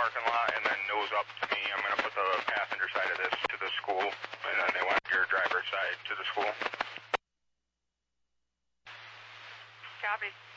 parking lot and then nose up to me. I'm going to put the passenger side of this to the school, and then they want your driver's side to the school. Copy.